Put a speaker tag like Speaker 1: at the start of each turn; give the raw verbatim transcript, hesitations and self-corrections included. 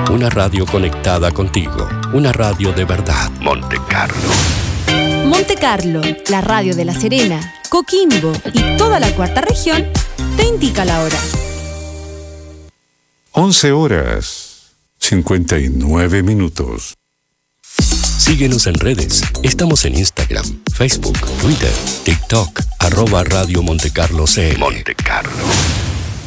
Speaker 1: Una radio conectada contigo. Una radio de verdad. Monte Carlo.
Speaker 2: Monte Carlo, la radio de La Serena, Coquimbo y toda la cuarta región, te indica la hora.
Speaker 3: once horas, cincuenta y nueve minutos.
Speaker 1: Síguenos en redes. Estamos en Instagram, Facebook, Twitter, TikTok, arroba Radio Monte Carlo C M. Monte Carlo.